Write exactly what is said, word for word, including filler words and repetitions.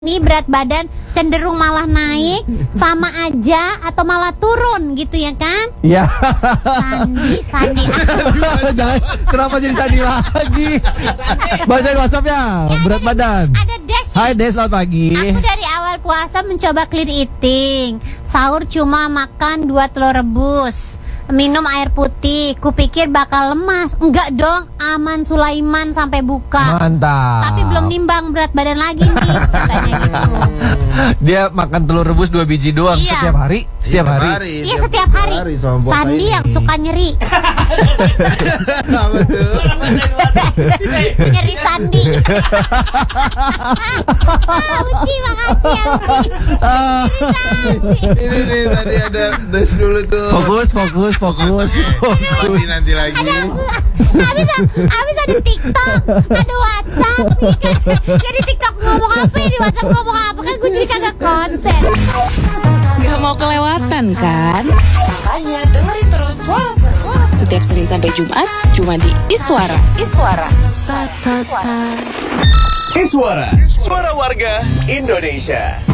Ini berat badan cenderung malah naik, sama aja atau malah turun gitu ya kan? Iya. Sandi, Sandi. Jangan, kenapa jadi Sandi lagi? Bacain WhatsApp-nya, Ya, berat ada, badan. Ada Des. Hai Des, selamat pagi. Aku dari awal puasa mencoba clean eating. Sahur cuma makan dua telur rebus, minum air putih. Kupikir bakal lemas. Enggak dong, aman Sulaiman sampai buka. Mantap. Tapi belum nimbang berat badan lagi nih, katanya gitu. Dia makan telur rebus dua biji doang Iya. setiap hari. Setiap hari. Iya setiap hari. Sandi yang suka nyeri. Apa tuh? Nyeri Sandi. Ah, Uci, makasih ya Uci. Nyeri Sandi. Ini nih tadi ada Des dulu tuh. Fokus, fokus, fokus. Nanti nanti lagi. Habis, habis ada TikTok, ada WhatsApp. Jadi TikTok ngomong apa ya, di WhatsApp ngomong apa, kan gue jadi kagak konsen. Gak mau kelewatan kan? Makanya dengerin terus Suara Seru setiap Senin sampai Jumat cuma di Iswara. Iswara. Iswara, suara warga Indonesia.